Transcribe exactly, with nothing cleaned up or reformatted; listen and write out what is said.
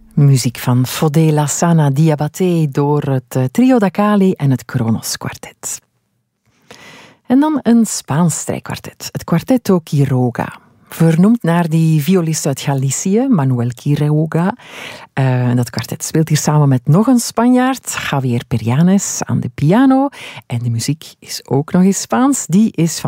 Muziek van Fodé Lassana Diabaté door het Trio da Cali en het Kronos Quartet. En dan een Spaans strijkkwartet, het Quarteto Quiroga. Vernoemd naar die violist uit Galicië, Manuel Quiroga. Uh, dat kwartet speelt hier samen met nog een Spanjaard, Javier Perianes, aan de piano. En de muziek is ook nog eens Spaans. Die is van